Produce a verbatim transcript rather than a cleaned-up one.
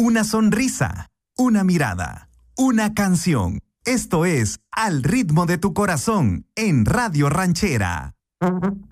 una sonrisa, una mirada, una canción. Esto es Al ritmo de tu corazón en Radio Ranchera.